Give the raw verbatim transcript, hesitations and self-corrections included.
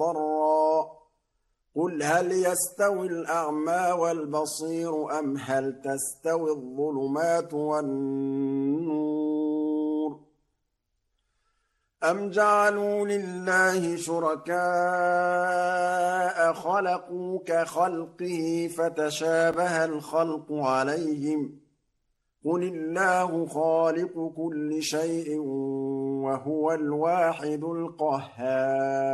ضرا قل هل يستوي الأعمى والبصير أم هل تستوي الظلمات والنور أم جعلوا لله شركاء خلقوا كخلقه فتشابه الخلق عليهم قل الله خالق كل شيء وهو الواحد القهار